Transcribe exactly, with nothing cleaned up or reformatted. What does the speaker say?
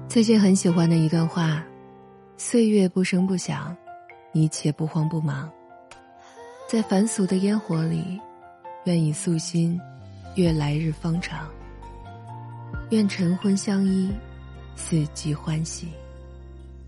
最近很喜欢的一段话：岁月不声不响，一切不慌不忙。在凡俗的烟火里，愿以素心悦来日方长，愿晨昏相依，四季欢喜。